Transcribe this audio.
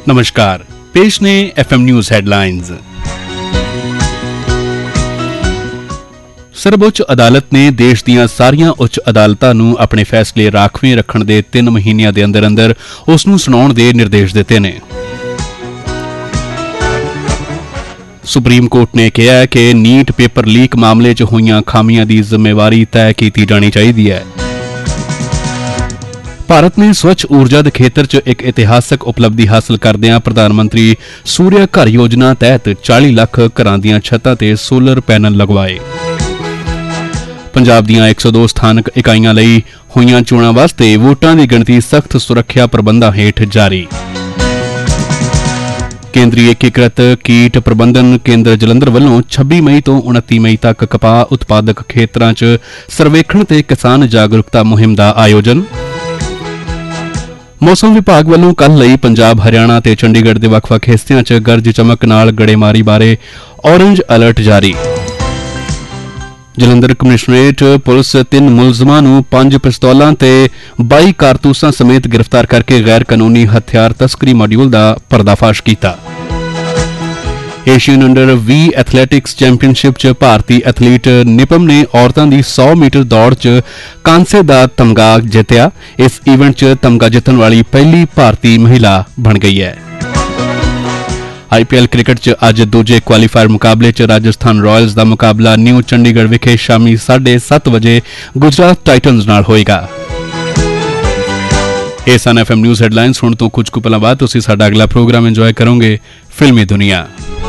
नमस्कार, पेश ने FM न्यूज़ हेडलाइंस। सर्वोच्च अदालत ने देश दीआं सारियां उच्च अदालतां नूं अपने फैसले राखवें रखण दे 3 महीनिਆਂ ਦੇ अंदर अंदर उस नूं सुणाउण दे निर्देश दिते ने। सुप्रीम कोर्ट ने कहा कि नीट पेपर लीक मामले च होईयां खामियां दी जिम्मेवारी तय की जानी चाहिए है। भारत ने स्वच्छ ऊर्जा के खेत्र च एक इतिहासक उपलब्धि हासिल करदिआं प्रधानमंत्री सूर्य घर योजना तहत 40 लाख घरां दीआं छत्तां ते सोलर पैनल लगवाए। पंजाब दीआं 102 स्थानक इकाइयां लई होईयां चोणां वास्ते वोटां दी गिणती सख्त सुरक्षा प्रबंधां हेठ जारी। केंद्रीय एकीकृत कीट प्रबंधन केंद्र जलंधर वालों 26 मई तो 29 मई तक कपाह उत्पादक खेत्रां च सर्वेखण ते किसान जागरूकता मुहिम दा आयोजन। मौसम विभाग वालों कल लई पंजाब हरियाणा ते चंडीगढ़ दे वख-वख हिस्सिਆਂ च गरज चमक नाल गड़ेमारी बारे ऑरेंज अलर्ट जारी। जलंधर कमिश्नरेट पुलिस 3 मुलजमां नूं 5 पिस्तौलां ते 22 कारतूसां समेत गिरफ्तार करके गैर कानूनी हथियार तस्करी मॉड्यूल दा पर्दाफाश कीता। एशियन अंडर 20 एथलैटिक्स चैंपीयनशिप च भारतीय एथलीट निपम ने औरतां दी 100 मीटर दौड़ च कांसे दा तमगा जित्तिया। इस इवेंट च तमगा जितण वाली पहली भारतीय महिला बन गई है। IPL क्रिकेट च अज दूजे क्वालीफायर मुकाबले च राजस्थान रॉयल्स का मुकाबला न्यू चंडीगढ़ विखे शामी 7:30 बजे गुजरात टाइटन्स नाल होएगा। ਇਹ ਸਨ FM न्यूज़ हेडलाइंस। हुण तो कुछ कुछ पल बाद तुसीं साडा अगला प्रोग्राम इंजॉय करोगे, फिल्मी दुनिया।